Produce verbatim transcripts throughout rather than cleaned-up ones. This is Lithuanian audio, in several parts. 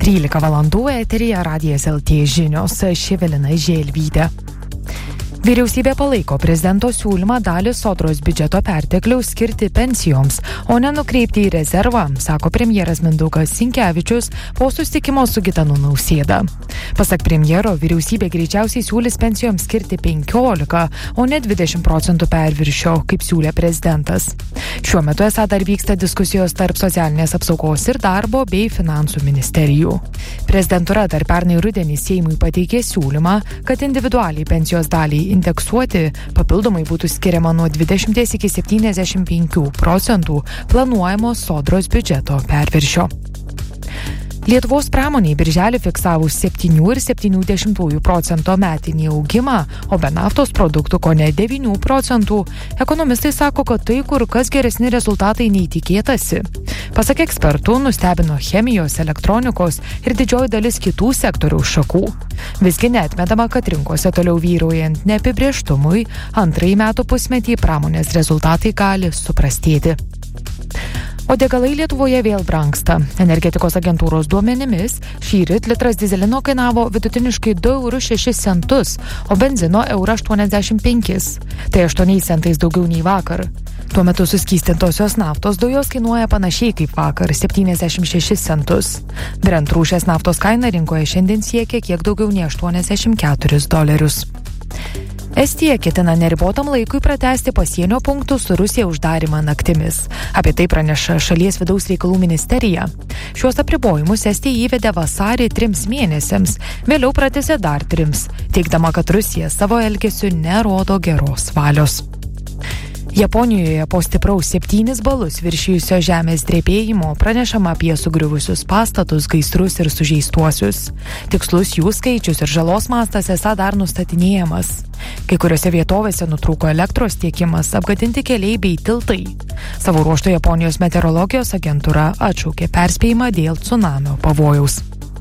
trylika valandų eteryje Radijas L T žinios, Evelina Želvytė. Vyriausybė palaiko prezidento siūlymą dalį sodros biudžeto pertekliaus skirti pensijoms, o ne nukreipti į rezervą, sako premjeras Mindaugas Sinkevičius po susitikimo su Gitanu Nausėda. Pasak premjero, vyriausybė greičiausiai siūlys pensijoms skirti penkiolika, o ne dvidešimt procentų perviršio, kaip siūlė prezidentas. Šiuo metu esą dar vyksta diskusijos tarp socialinės apsaugos ir darbo bei finansų ministerijų. Prezidentūra dar pernai rudenį Seimui pateikė siūlymą, kad individualiai pensijos daliai indeksuoti papildomai būtų skiriama nuo dvidešimt iki septyniasdešimt penkių procentų planuojamo sodros biudžeto perviršio. Lietuvos pramoniai birželį fiksavo septyni ir septyni dešimtųjų procento metinį augimą, o be naftos produktų kone devyni procentų. Ekonomistai sako, kad tai kur kas geresni rezultatai nei tikėtasi. Pasak ekspertų, nustebino chemijos, elektronikos ir didžioji dalis kitų sektorių šakų. Visgi neatmetama, kad rinkose toliau vyraujant neapibrėžtumui, antrąjį metų pusmetį pramonės rezultatai gali suprastėti. O degalai Lietuvoje vėl brangsta. Energetikos agentūros duomenimis šįryt litras dyzelino kainavo vidutiniškai du eurus šešis centus, o benzino eurą aštuoniasdešimt penkis. Tai aštuoniais centais daugiau nei vakar. Tuo metu suskystintosios naftos dujos kainuoja panašiai kaip vakar – septyniasdešimt šešis centus. Brent rūšies naftos kaina rinkoje šiandien siekia kiek daugiau nei aštuoniasdešimt keturis dolerius. Estija ketina neribotam laikui pratęsti pasienio punktų su Rusija uždarimą naktimis. Apie tai praneša šalies vidaus reikalų ministerija. Šiuos apribojimus Estija įvedė vasarį trims mėnesiams, vėliau pratęsė dar trims, teigdama, kad Rusija savo elgesiu nerodo geros valios. Japonijoje po stipraus septynis balus viršijusio žemės drebėjimo pranešama apie sugriuvusius pastatus, gaisrus ir sužeistuosius. Tikslus jų skaičius ir žalos mastas esą dar nustatinėjamas. Kai kuriuose vietovėse nutrūko elektros tiekimas, apgadinti keliai bei tiltai. Savo ruožtu Japonijos meteorologijos agentūra atšaukė perspėjimą dėl cunamio pavojaus.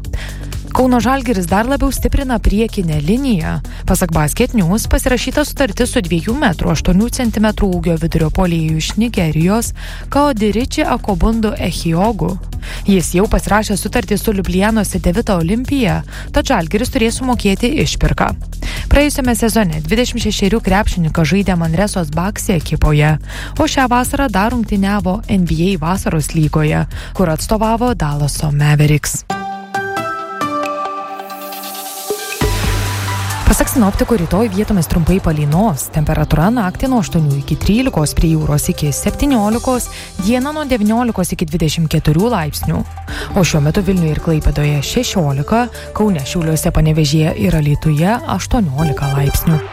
Kauno Žalgiris dar labiau stiprina priekinę liniją. Pasak Basket News pasirašyta sutartis su dviejų metrų aštuonių centimetrų ūgio vidurio puolėju iš Nigerijos Kaodiriči Akobundu Ehiogu. Jis jau pasirašė sutartį su Liublianos Devita Olimpija, tad Žalgiris turės sumokėti išpirką. Praėjusiame sezone dvidešimt šešerių krepšininkas žaidė Manresos Baksi ekipoje, o šią vasarą dar rungtyniavo N B A vasaros lygoje, kur atstovavo Dallaso Mavericks. Pasak sinoptikų, rytoj vietomis trumpai palynos, temperatūra naktį nuo aštuonių iki trylikos, prie jūros iki septyniolikos, dieną nuo devyniolikos iki dvidešimt keturių laipsnių. O šiuo metu Vilniuje ir Klaipėdoje šešiolika, Kaune, Šiauliuose, Panevėžyje ir Alytuje aštuoniolika laipsnių.